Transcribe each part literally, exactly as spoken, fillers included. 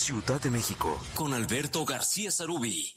Ciudad de México, con Alberto García Sarubí.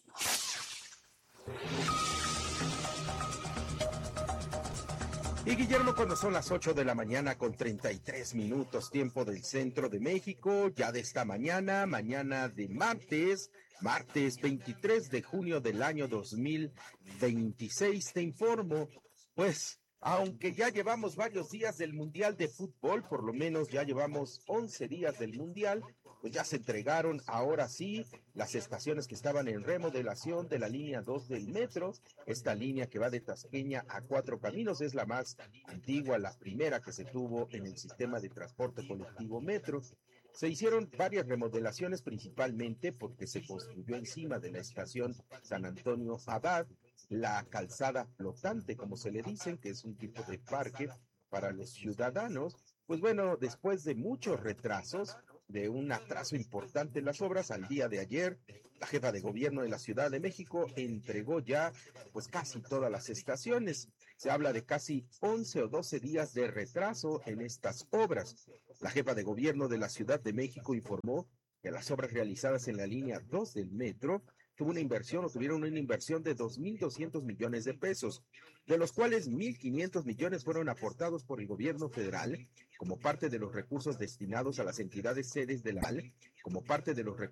Y Guillermo, cuando son las ocho de la mañana con treinta y tres minutos, tiempo del centro de México, ya de esta mañana, mañana de martes, martes veintitrés de junio del año dos mil veintiséis, te informo, pues, aunque ya llevamos varios días del Mundial de Fútbol, por lo menos ya llevamos once días del Mundial, pues ya se entregaron ahora sí las estaciones que estaban en remodelación de la línea dos del metro. Esta línea que va de Tasqueña a Cuatro Caminos es la más antigua, la primera que se tuvo en el sistema de transporte colectivo metro. Se hicieron varias remodelaciones, principalmente porque se construyó encima de la estación San Antonio Abad la calzada flotante, como se le dicen, que es un tipo de parque para los ciudadanos. Pues bueno, después de muchos retrasos, de un atraso importante en las obras, al día de ayer, la jefa de gobierno de la Ciudad de México entregó ya pues casi todas las estaciones. Se habla de casi once o doce días de retraso en estas obras. La jefa de gobierno de la Ciudad de México informó que las obras realizadas en la línea dos del metro tuvo una inversión o tuvieron una inversión de dos mil doscientos millones de pesos, de los cuales mil quinientos millones fueron aportados por el gobierno federal como parte de los recursos destinados a las entidades sedes de la A L, como parte de los recursos